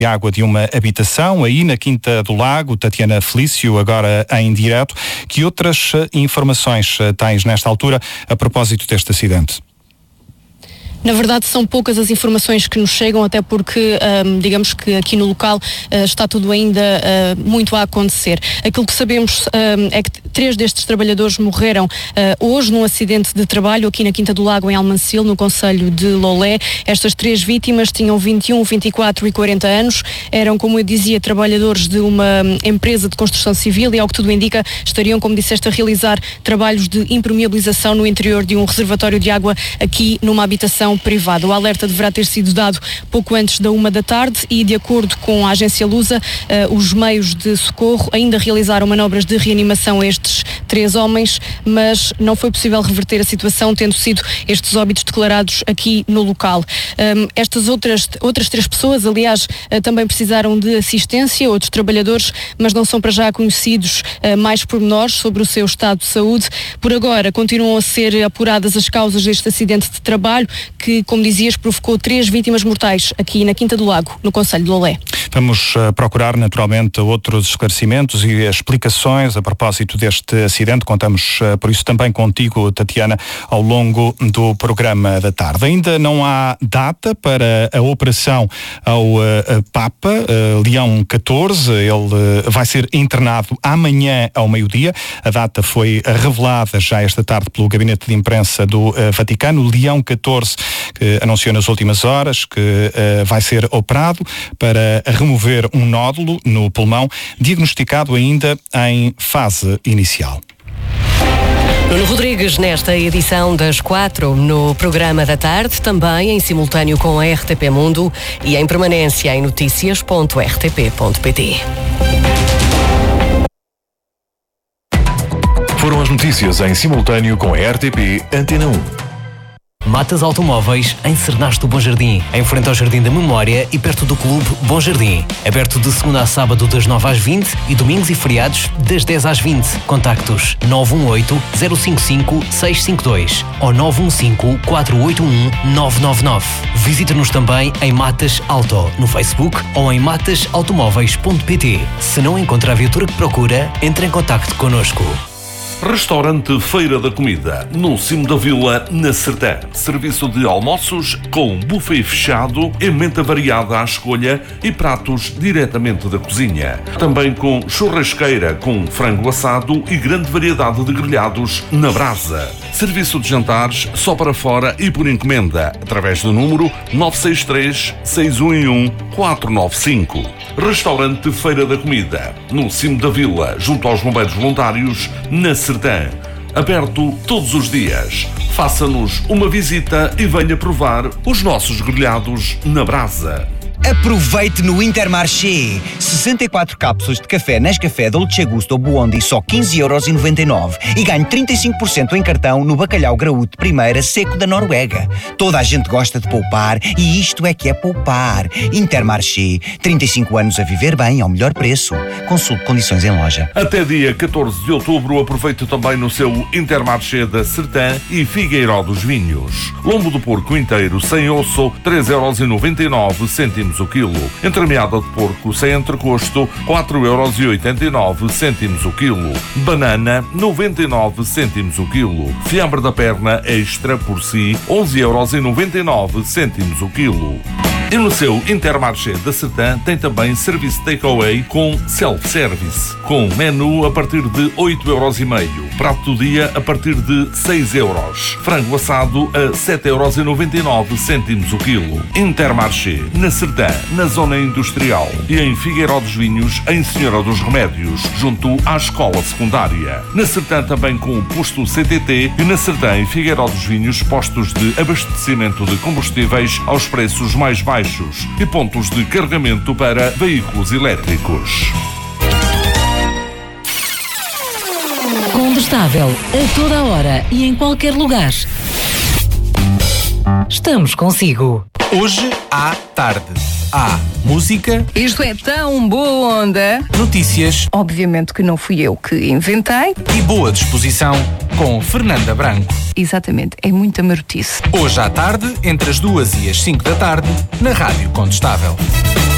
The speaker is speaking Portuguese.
de água de uma habitação aí na Quinta do Lago. Tatiana Felício, agora em direto. Que outras informações tens nesta altura a propósito deste acidente? Na verdade, são poucas as informações que nos chegam, até porque, digamos que aqui no local está tudo ainda muito a acontecer. Aquilo que sabemos é que 3 destes trabalhadores morreram hoje num acidente de trabalho aqui na Quinta do Lago, em Almancil, no concelho de Lolé. Estas 3 vítimas tinham 21, 24 e 40 anos. Eram, como eu dizia, trabalhadores de uma empresa de construção civil e, ao que tudo indica, estariam, como disseste, a realizar trabalhos de impermeabilização no interior de um reservatório de água aqui numa habitação privada. O alerta deverá ter sido dado pouco antes da 1 da tarde e, de acordo com a agência Lusa, os meios de socorro ainda realizaram manobras de reanimação a estes 3 homens, mas não foi possível reverter a situação, tendo sido estes óbitos declarados aqui no local. Estas outras 3 pessoas, aliás, também precisaram de assistência, outros trabalhadores, mas não são para já conhecidos mais pormenores sobre o seu estado de saúde. Por agora, continuam a ser apuradas as causas deste acidente de trabalho, que, como dizias, provocou 3 vítimas mortais aqui na Quinta do Lago, no concelho de Lolé. Vamos procurar naturalmente outros esclarecimentos e explicações a propósito deste acidente. Contamos por isso também contigo, Tatiana, ao longo do programa da tarde. Ainda não há data para a operação ao Papa Leão XIV. Ele vai ser internado amanhã ao meio-dia. A data foi revelada já esta tarde pelo Gabinete de Imprensa do Vaticano. Leão XIV, que anunciou nas últimas horas que vai ser operado para remover um nódulo no pulmão, diagnosticado ainda em fase inicial. Nuno Rodrigues, nesta edição das 4 no programa da tarde, também em simultâneo com a RTP Mundo e em permanência em noticias.rtp.pt. Foram as notícias em simultâneo com a RTP Antena 1. Matas Automóveis em Cernasto Bom Jardim, em frente ao Jardim da Memória e perto do Clube Bom Jardim. Aberto de segunda a sábado das 9 às 20 e domingos e feriados das 10 às 20. Contactos 918-055-652 ou 915-481-999. Visite-nos também em Matas Auto, no Facebook ou em matasautomóveis.pt. Se não encontra a viatura que procura, entre em contacto connosco. Restaurante Feira da Comida, no cimo da vila, na Sertã. Serviço de almoços com buffet fechado, emenda variada à escolha e pratos diretamente da cozinha. Também com churrasqueira com frango assado e grande variedade de grelhados na brasa. Serviço de jantares só para fora e por encomenda, através do número 963-611-495. Restaurante Feira da Comida, no cimo da vila, junto aos bombeiros voluntários, na Sertã. Aberto todos os dias. Faça-nos uma visita e venha provar os nossos grelhados na brasa. Aproveite no Intermarché. 64 cápsulas de café Nescafé Dolce Gusto Buondi só 15,99€ e ganhe 35% em cartão no bacalhau graúdo de primeira seco da Noruega. Toda a gente gosta de poupar e isto é que é poupar. Intermarché. 35 anos a viver bem ao melhor preço. Consulte condições em loja. Até dia 14 de outubro aproveite também no seu Intermarché da Sertã e Figueiró dos Vinhos. Lombo do porco inteiro sem osso 3,99€ o quilo. Entremeada de porco sem entrecosto 4,89€ o quilo. Banana 99 o quilo. Fiambre da perna extra por si 11,99€ o quilo. E no seu Intermarché da Sertã tem também serviço takeaway com self-service, com menu a partir de 8,5€, prato do dia a partir de 6€, frango assado a 7,99€ o quilo. Intermarché, na Sertã, na zona industrial e em Figueiró dos Vinhos, em Senhora dos Remédios, junto à escola secundária. Na Sertã também com o posto CTT e na Sertã e Figueiró dos Vinhos, postos de abastecimento de combustíveis aos preços mais baixos e pontos de carregamento para veículos elétricos. Condestável, a toda a hora e em qualquer lugar. Estamos consigo. Hoje à tarde. Há música. Isto é tão boa onda. Notícias. Obviamente que não fui eu que inventei. E boa disposição com Fernanda Branco. Exatamente, é muita marotice. Hoje à tarde, entre as 2 e as 5 da tarde, na Rádio Condestável.